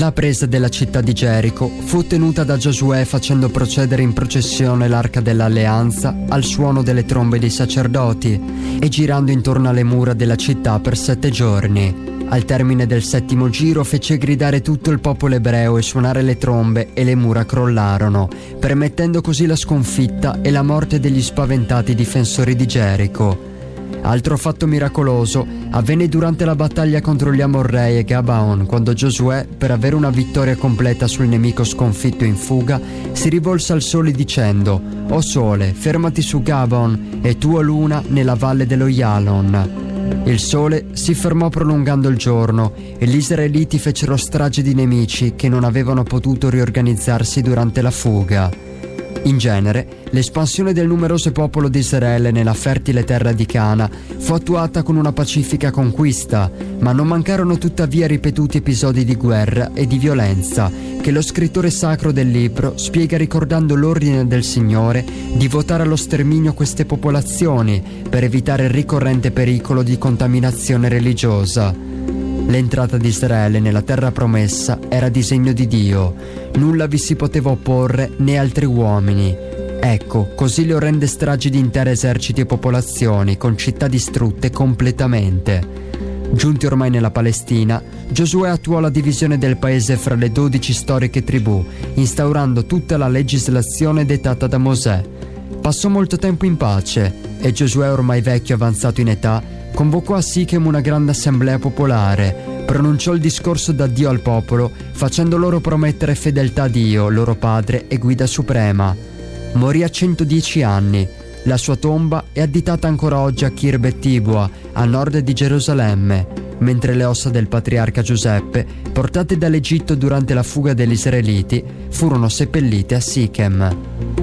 La presa della città di Gerico fu ottenuta da Giosuè facendo procedere in processione l'arca dell'alleanza al suono delle trombe dei sacerdoti e girando intorno alle mura della città per 7 giorni. Al termine del 7° giro fece gridare tutto il popolo ebreo e suonare le trombe e le mura crollarono, permettendo così la sconfitta e la morte degli spaventati difensori di Gerico. Altro fatto miracoloso avvenne durante la battaglia contro gli Amorrei e Gabaon, quando Giosuè, per avere una vittoria completa sul nemico sconfitto in fuga, si rivolse al sole dicendo: «O sole, fermati su Gabaon, e tu, o luna, nella valle dello Yalon». Il sole si fermò prolungando il giorno e gli israeliti fecero strage di nemici che non avevano potuto riorganizzarsi durante la fuga. In genere, l'espansione del numeroso popolo di Israele nella fertile terra di Cana fu attuata con una pacifica conquista, ma non mancarono tuttavia ripetuti episodi di guerra e di violenza che lo scrittore sacro del libro spiega ricordando l'ordine del Signore di votare allo sterminio queste popolazioni per evitare il ricorrente pericolo di contaminazione religiosa. L'entrata di Israele nella terra promessa era disegno di Dio. Nulla vi si poteva opporre né altri uomini. Ecco, così le orrende stragi di interi eserciti e popolazioni, con città distrutte completamente. Giunti ormai nella Palestina, Giosuè attuò la divisione del paese fra le 12 storiche tribù, instaurando tutta la legislazione dettata da Mosè. Passò molto tempo in pace e Giosuè, ormai vecchio e avanzato in età, convocò a Sichem una grande assemblea popolare, pronunciò il discorso da Dio al popolo, facendo loro promettere fedeltà a Dio, loro padre e guida suprema. Morì a 110 anni. La sua tomba è additata ancora oggi a Kirbet Tibua, a nord di Gerusalemme, mentre le ossa del patriarca Giuseppe, portate dall'Egitto durante la fuga degli israeliti, furono seppellite a Sichem.